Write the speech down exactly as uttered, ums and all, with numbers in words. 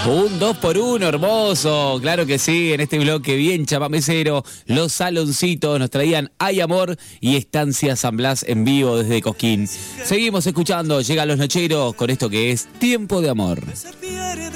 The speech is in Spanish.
Un dos por uno, hermoso. Claro que sí, en este bloque bien chamamecero. Los Saloncitos nos traían Hay Amor y Estancia San Blas en vivo desde Cosquín. Seguimos escuchando, llegan los nocheros con esto que es Tiempo de Amor.